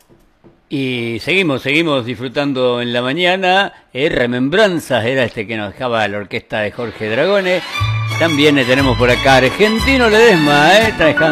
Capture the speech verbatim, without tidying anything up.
Y seguimos, seguimos disfrutando en la mañana. Eh, Remembranzas era este que nos dejaba la orquesta de Jorge Dragone. También tenemos por acá Argentino Ledesma, eh,